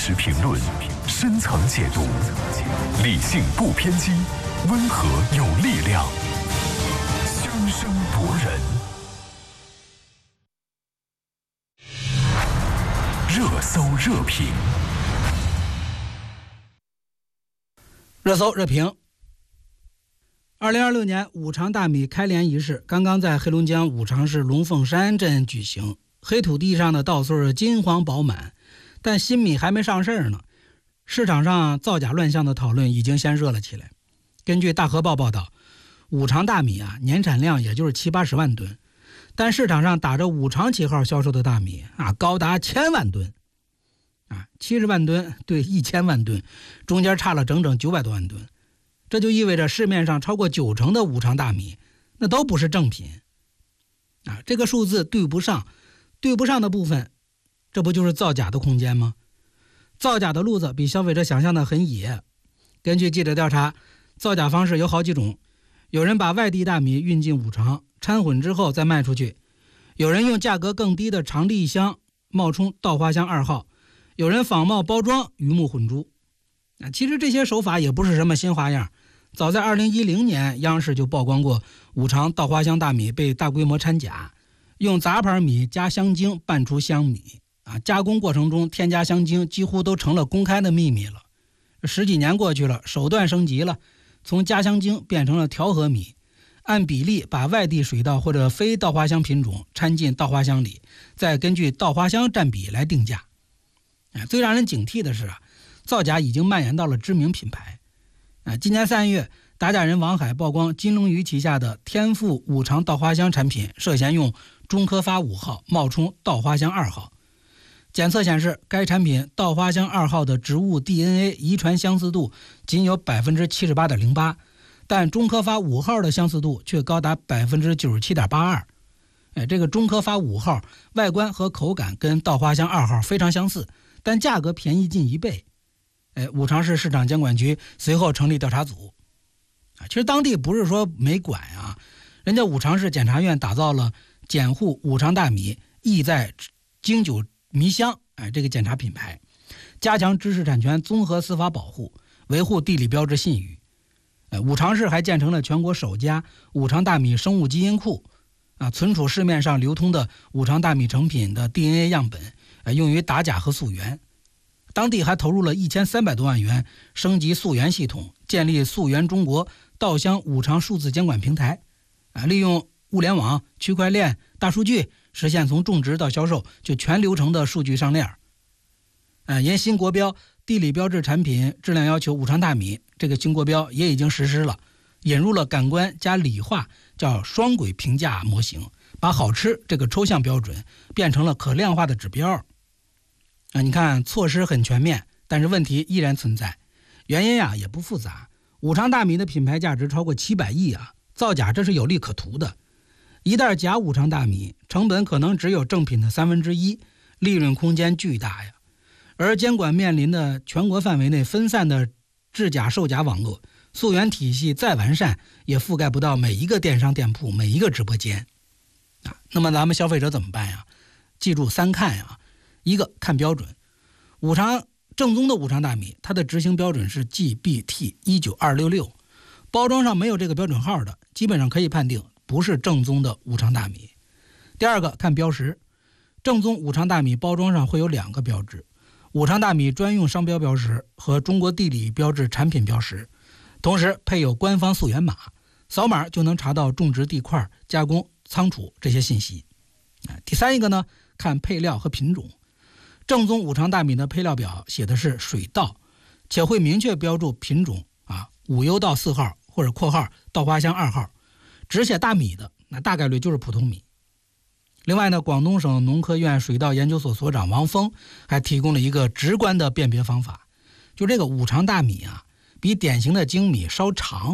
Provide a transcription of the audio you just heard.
实评论，深层解读，理性不偏激，温和有力量，熵声夺人。热搜热评， 热搜热评。2026年五常大米开镰仪式刚刚在黑龙江五常市龙凤山镇举行，黑土地上的稻穗金黄饱满，但新米还没上市呢，市场上造假乱象的讨论已经先热了起来。根据大河报报道，五常大米年产量也就是70-80万吨，但市场上打着五常旗号销售的大米高达1000万吨，70万吨对1000万吨，中间差了整整900多万吨。这就意味着市面上超过90%的五常大米那都不是正品这个数字对不上的部分，这不就是造假的空间吗？造假的路子比消费者想象的很野。根据记者调查，造假方式有好几种。有人把外地大米运进五常掺混之后再卖出去，有人用价格更低的长粒香冒充稻花香2号，有人仿冒包装鱼目混珠其实这些手法也不是什么新花样，早在2010年央视就曝光过五常稻花香大米被大规模掺假，用杂牌米加香精拌出香米加工过程中添加香精几乎都成了公开的秘密了。10几年过去了，手段升级了，从加香精变成了调和米，按比例把外地水稻或者非稻花香品种掺进稻花香里，再根据稻花香占比来定价。最让人警惕的是造假已经蔓延到了知名品牌。今年3月，打假人王海曝光金龙鱼旗下的天赋五常稻花香产品涉嫌用中科发5号冒充稻花香2号。检测显示，该产品稻花香2号的植物 DNA 遗传相似度仅有 78.08%， 但中科发5号的相似度却高达 97.82%。这个中科发5号外观和口感跟稻花香2号非常相似，但价格便宜近1倍。五常市市场监管局随后成立调查组。其实当地不是说没管人家五常市检察院打造了检护五常大米意在经久弥香这个检查品牌，加强知识产权综合司法保护，维护地理标志信誉。五常市还建成了全国首家五常大米生物基因库存储市面上流通的五常大米成品的 DNA 样本，用于打假和溯源。当地还投入了1300多万元升级溯源系统，建立溯源中国稻香五常数字监管平台，利用物联网、区块链、大数据，实现从种植到销售就全流程的数据上链。沿新国标地理标志产品质量要求五常大米这个新国标也已经实施了，引入了感官加理化叫双轨评价模型，把好吃这个抽象标准变成了可量化的指标。你看措施很全面，但是问题依然存在。原因也不复杂，五常大米的品牌价值超过700亿造假这是有利可图的。一袋假五常大米成本可能只有正品的1/3，利润空间巨大而监管面临的全国范围内分散的制假售假网络，溯源体系再完善也覆盖不到每一个电商店铺、每一个直播间那么咱们消费者怎么办记住3看一个看标准，五常正宗的五常大米它的执行标准是 GBT19266， 包装上没有这个标准号的基本上可以判定不是正宗的五常大米。第二个看标识，正宗五常大米包装上会有2个标志，五常大米专用商标标识和中国地理标志产品标识，同时配有官方溯源码，扫码就能查到种植地块、加工、仓储这些信息。第三一个呢，看配料和品种，正宗五常大米的配料表写的是水稻，且会明确标注品种5优稻4号或者括号稻花香2号，只写大米的那大概率就是普通米。另外呢，广东省农科院水稻研究所所长王峰还提供了一个直观的辨别方法，就这个五常大米比典型的精米稍长